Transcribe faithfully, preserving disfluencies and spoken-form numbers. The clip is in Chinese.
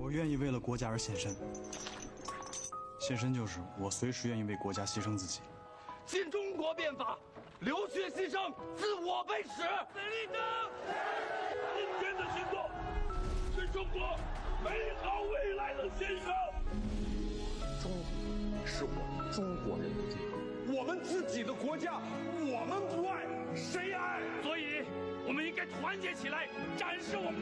我愿意为了国家而献身，献身就是我随时愿意为国家牺牲自己。 新中国变法，流血牺牲，自我被耻。死立正！ 今天的行动是中国美好未来的献上。 中国是我们中国人的地方， 我们自己的国家，我们不爱，谁爱？ 所以，我们应该团结起来，展示我们。